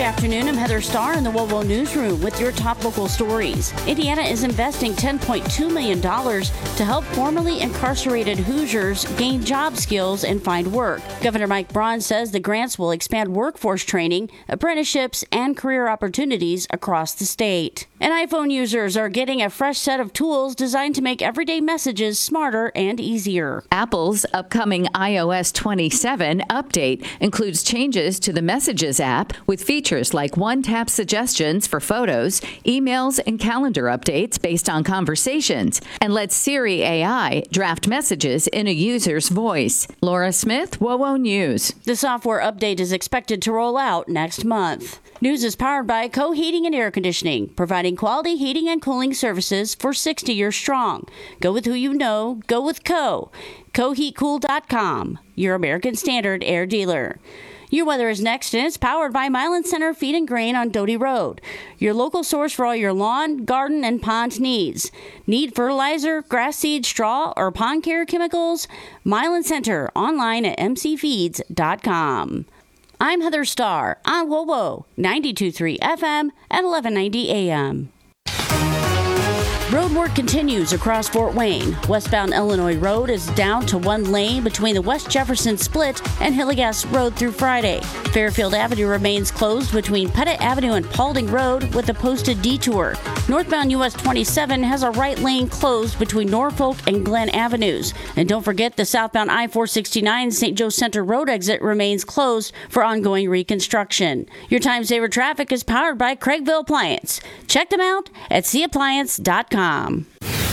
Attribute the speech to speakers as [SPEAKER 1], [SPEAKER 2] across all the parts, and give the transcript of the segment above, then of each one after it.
[SPEAKER 1] afternoon. I'm Heather Starr in the WOWO Newsroom with your top local stories. Indiana is investing $10.2 million to help formerly incarcerated Hoosiers gain job skills and find work. Governor Mike Braun says the grants will expand workforce training, apprenticeships, and career opportunities across the state. And iPhone users are getting a fresh set of tools designed to make everyday messages smarter and easier.
[SPEAKER 2] Apple's upcoming iOS 27 update includes changes to the Messages app with features like one-tap suggestions for photos, emails, and calendar updates based on conversations, and lets Siri AI draft messages in a user's voice. Laura Smith, WOWO News.
[SPEAKER 1] The software update is expected to roll out next month. News is powered by Co Heating and Air Conditioning, providing quality heating and cooling services for 60 years strong. Go with who you know. Go with Co. CoHeatCool.com, your American Standard air dealer. Your weather is next, and it's powered by Milan Center Feed and Grain on Doty Road, your local source for all your lawn, garden, and pond needs. Need fertilizer, grass seed, straw, or pond care chemicals? Milan Center, online at mcfeeds.com. I'm Heather Starr on WOWO 92.3 FM and 1190 AM. Road work continues across Fort Wayne. Westbound Illinois Road is down to one lane between the West Jefferson Split and Hillegas Road through Friday. Fairfield Avenue remains closed between Pettit Avenue and Paulding Road with a posted detour. Northbound US 27 has a right lane closed between Norfolk and Glen Avenues. And don't forget the southbound I-469 St. Joe Center Road exit remains closed for ongoing reconstruction. Your time saver traffic is powered by Craigville Appliance. Check them out at cappliance.com.
[SPEAKER 3] From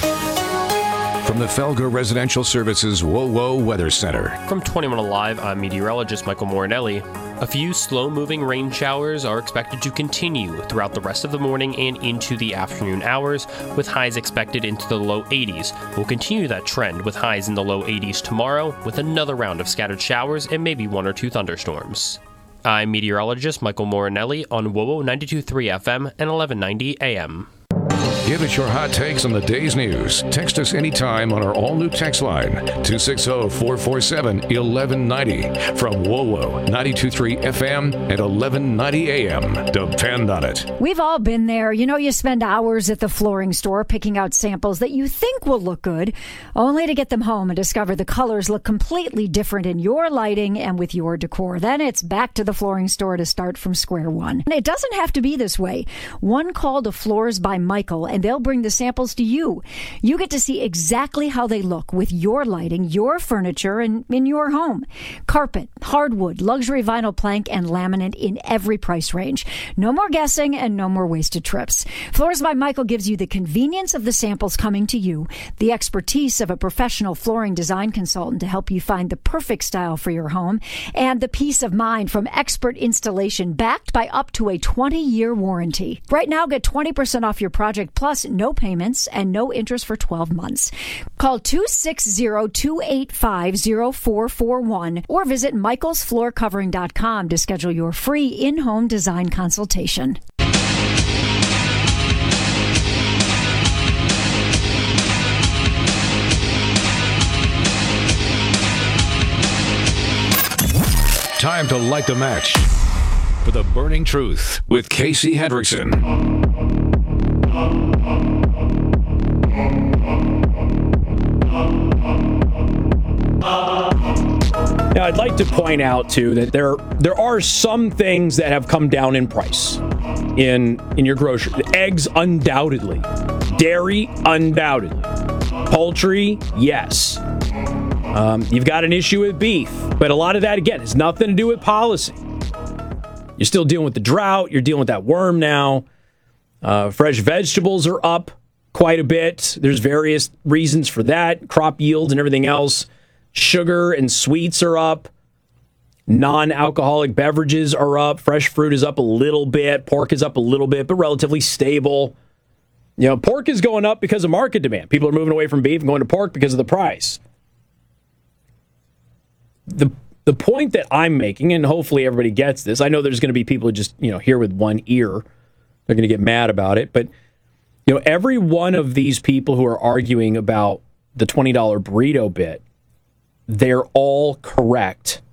[SPEAKER 3] the Felger Residential Services WOWO Weather Center.
[SPEAKER 4] From 21 Alive, I'm meteorologist Michael Morinelli. A few slow-moving rain showers are expected to continue throughout the rest of the morning and into the afternoon hours, with highs expected into the low 80s. We'll continue that trend with highs in the low 80s tomorrow, with another round of scattered showers and maybe one or two thunderstorms. I'm meteorologist Michael Morinelli on WOWO 92.3 FM and 1190 AM.
[SPEAKER 3] Give us your hot takes on the day's news. Text us anytime on our all-new text line, 260-447-1190. From WOWO 92.3 FM and 1190 AM. Depend on it.
[SPEAKER 5] We've all been there. You know, you spend hours at the flooring store picking out samples that you think will look good, only to get them home and discover the colors look completely different in your lighting and with your decor. Then it's back to the flooring store to start from square one. And it doesn't have to be this way. One call to Floors by Michael, and they'll bring the samples to you. You get to see exactly how they look with your lighting, your furniture, and in your home. Carpet, hardwood, luxury vinyl plank, and laminate in every price range. No more guessing and no more wasted trips. Floors by Michael gives you the convenience of the samples coming to you, the expertise of a professional flooring design consultant to help you find the perfect style for your home, and the peace of mind from expert installation backed by up to a 20-year warranty. Right now, get 20% off your project plus no payments and no interest for 12 months. Call 260-285-0441 or visit michaelsfloorcovering.com to schedule your free in-home design consultation.
[SPEAKER 3] Time to light the match for the burning truth with Casey Hendrickson.
[SPEAKER 6] Now, I'd like to point out, too, that there are some things that have come down in price in your grocery. Eggs, undoubtedly. Dairy, undoubtedly. Poultry, yes. You've got an issue with beef, but a lot of that, again, has nothing to do with policy. You're still dealing with the drought. You're dealing with that worm now. Fresh vegetables are up quite a bit. There's various reasons for that. Crop yields and everything else. Sugar and sweets are up. Non-alcoholic beverages are up. Fresh fruit is up a little bit. Pork is up a little bit, but relatively stable. You know, pork is going up because of market demand. People are moving away from beef and going to pork because of the price. The point that I'm making, and hopefully everybody gets this, I know there's going to be people who just, hear with one ear. They're going to get mad about it. But, every one of these people who are arguing about the $20 burrito bit, they're all correct